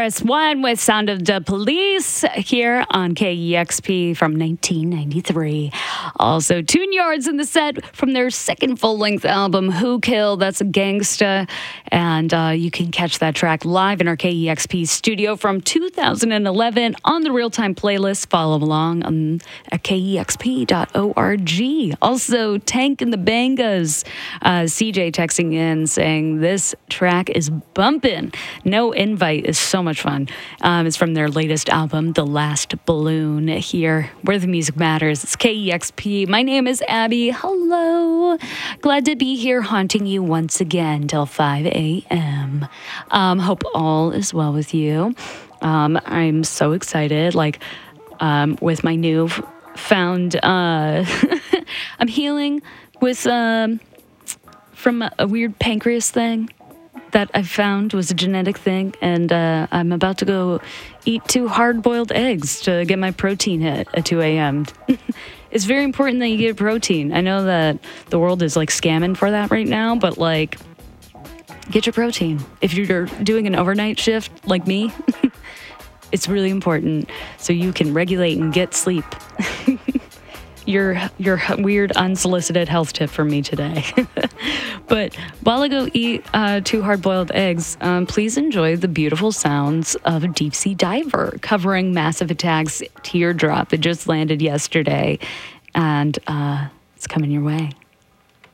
KRS-One with Sound of the Police here on KEXP from 1993. Also, Tune Yards in the set from their second full-length album, Who Killed? That's a Gangsta. And you can catch that track live in our KEXP studio from 2011 on the Real-Time playlist. Follow along at KEXP.org. Also, Tank and the Bangas. CJ texting in saying this track is bumpin'. No Invite is so much fun. It's from their latest album, The Last Balloon, here where the music matters. It's KEXP. My name is Abby. Hello. Glad to be here haunting you once again till 5 a.m. Hope all is well with you. I'm so excited. With my new found, I'm healing with, from a weird pancreas thing that I found was a genetic thing, and I'm about to go eat 2 hard-boiled eggs to get my protein hit at 2 a.m. It's very important that you get protein. I know that the world is scamming for that right now, but get your protein. If you're doing an overnight shift like me, it's really important so you can regulate and get sleep. Your weird unsolicited health tip for me today. But while I go eat 2 hard-boiled eggs, please enjoy the beautiful sounds of Deep Sea Diver covering Massive Attack's Teardrop. It just landed yesterday, and it's coming your way.